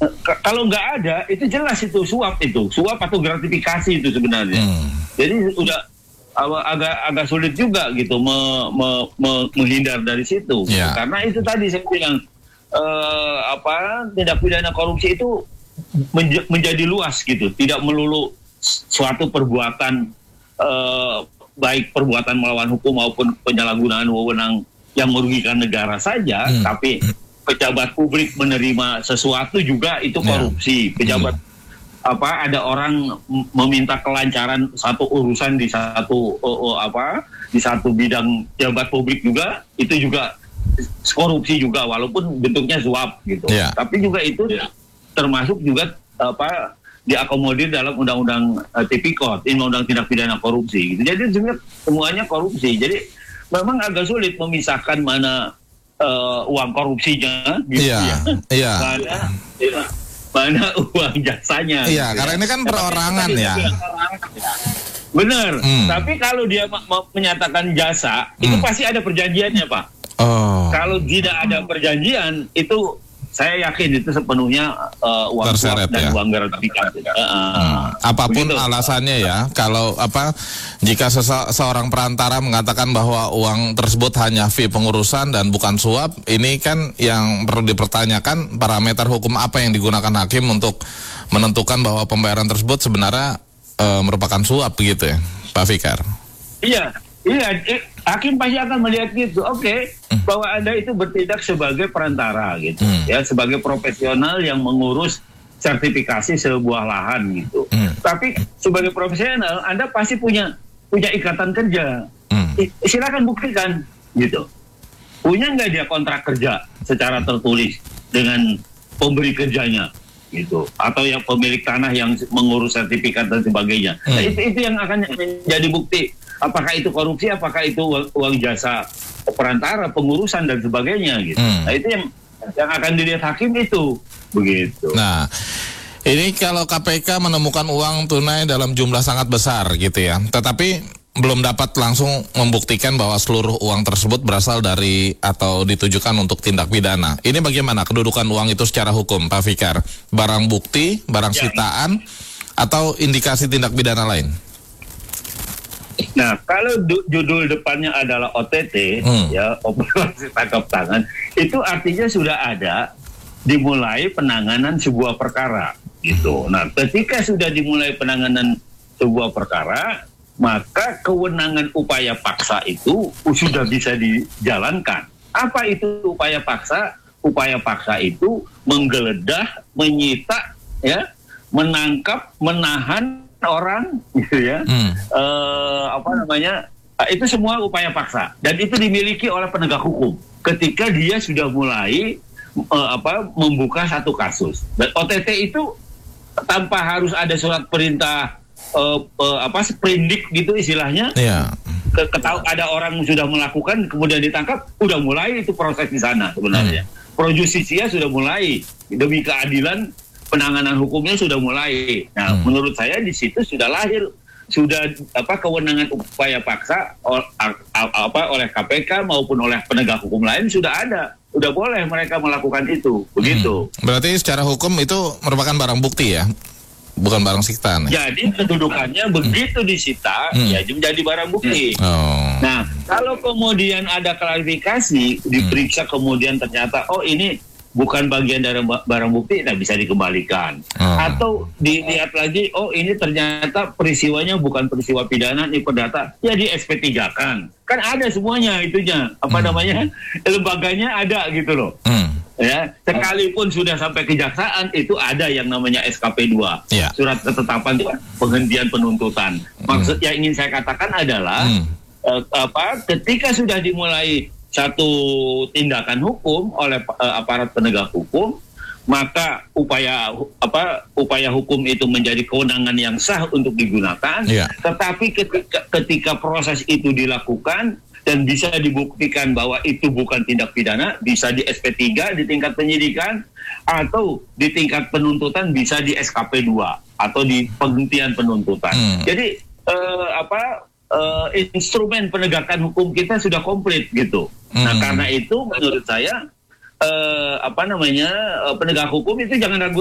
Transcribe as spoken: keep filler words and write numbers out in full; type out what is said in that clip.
K- kalau nggak ada, itu jelas itu suap itu, suap atau gratifikasi itu sebenarnya. Hmm. Jadi udah agak agak sulit juga gitu me, me, me, menghindar dari situ. Yeah. Karena itu tadi saya bilang uh, apa tindak pidana korupsi itu menj- menjadi luas gitu, tidak melulu suatu perbuatan uh, baik perbuatan melawan hukum maupun penyalahgunaan wewenang yang merugikan negara saja, hmm. tapi pejabat publik menerima sesuatu juga itu korupsi. Yeah. Pejabat hmm. apa ada orang meminta kelancaran satu urusan di satu uh, uh, apa di satu bidang pejabat publik juga itu juga korupsi juga walaupun bentuknya suap gitu. Yeah. Tapi juga itu yeah. termasuk juga apa diakomodir dalam undang-undang uh, Tipikor, undang-undang tindak pidana korupsi gitu. Jadi sebenarnya semuanya korupsi. Jadi memang agak sulit memisahkan mana Uh, uang korupsinya, gitu iya, ya. Iya. Mana, ya, mana uang jasanya. Iya, gitu karena ya. ini kan perorangan ya. Benar. Hmm. Tapi kalau dia ma- ma- menyatakan jasa, hmm. itu pasti ada perjanjiannya, Pak. Oh. Kalau tidak ada perjanjian, itu saya yakin itu sepenuhnya uh, uang suap dan ya? uang gratifikasi. Uh, hmm. Apapun begitu. Alasannya ya, kalau apa, jika sese- seorang perantara mengatakan bahwa uang tersebut hanya fee pengurusan dan bukan suap, ini kan yang perlu dipertanyakan parameter hukum apa yang digunakan hakim untuk menentukan bahwa pembayaran tersebut sebenarnya uh, merupakan suap begitu ya, Pak Fikar? Iya. Iya, eh, hakim pasti akan melihat gitu. Oke, okay, hmm. bahwa Anda itu bertindak sebagai perantara gitu, hmm. ya sebagai profesional yang mengurus sertifikasi sebuah lahan gitu. Hmm. Tapi sebagai profesional, Anda pasti punya punya ikatan kerja. Hmm. I, silakan buktikan gitu. Punya nggak dia kontrak kerja secara tertulis dengan pemberi kerjanya gitu, atau yang pemilik tanah yang mengurus sertifikat dan sebagainya. Hmm. Nah, itu itu yang akan menjadi bukti. Apakah itu korupsi, apakah itu uang, uang jasa perantara, pengurusan dan sebagainya gitu. Hmm. Nah itu yang yang akan dilihat hakim itu begitu. Nah ini kalau K P K menemukan uang tunai dalam jumlah sangat besar gitu ya, tetapi belum dapat langsung membuktikan bahwa seluruh uang tersebut berasal dari atau ditujukan untuk tindak pidana. Ini bagaimana kedudukan uang itu secara hukum, Pak Fikar? Barang bukti, barang ya. sitaan, atau indikasi tindak pidana lain? Nah, kalau du- judul depannya adalah O T T, hmm. ya operasi tangkap tangan, itu artinya sudah ada dimulai penanganan sebuah perkara, gitu. Nah, ketika sudah dimulai penanganan sebuah perkara, maka kewenangan upaya paksa itu sudah bisa dijalankan. Apa itu upaya paksa? Upaya paksa itu menggeledah, menyita, ya, menangkap, menahan orang gitu ya, hmm. uh, apa namanya, uh, itu semua upaya paksa dan itu dimiliki oleh penegak hukum ketika dia sudah mulai uh, apa membuka satu kasus. Dan O T T itu tanpa harus ada surat perintah uh, uh, apa sprindik gitu istilahnya. Yeah. Ketahu ada orang sudah melakukan kemudian ditangkap, udah mulai itu proses di sana sebenarnya. Hmm. Pro justisia sudah mulai demi keadilan. Penanganan hukumnya sudah mulai. Nah, hmm. menurut saya di situ sudah lahir, sudah apa kewenangan upaya paksa o, a, a, apa oleh K P K maupun oleh penegak hukum lain sudah ada, sudah boleh mereka melakukan itu, begitu. Hmm. Berarti secara hukum itu merupakan barang bukti ya, bukan barang sitaan. Ya? Jadi kedudukannya hmm. begitu disita, hmm. ya menjadi barang bukti. Oh. Nah, kalau kemudian ada klarifikasi, diperiksa hmm. kemudian ternyata oh ini bukan bagian dari barang bukti, nah bisa dikembalikan. Hmm. Atau dilihat lagi, oh ini ternyata peristiwanya bukan peristiwa pidana, ini perdata, ya di S P tiga kan. Kan ada semuanya itunya, apa hmm. namanya, lembaganya ada gitu loh. Hmm. Ya, sekalipun sudah sampai kejaksaan, itu ada yang namanya S K P dua, yeah. Surat Ketetapan Penghentian Penuntutan. Maksud hmm. yang ingin saya katakan adalah, hmm. eh, apa, ketika sudah dimulai satu tindakan hukum oleh uh, aparat penegak hukum, maka upaya apa upaya hukum itu menjadi kewenangan yang sah untuk digunakan. Yeah. Tetapi ketika, ketika proses itu dilakukan dan bisa dibuktikan bahwa itu bukan tindak pidana, bisa di S P tiga di tingkat penyidikan atau di tingkat penuntutan bisa di S K P dua atau di penghentian penuntutan. Hmm. Jadi uh, apa Uh, instrumen penegakan hukum kita sudah komplit gitu. Hmm. Nah karena itu menurut saya uh, apa namanya uh, penegak hukum itu jangan ragu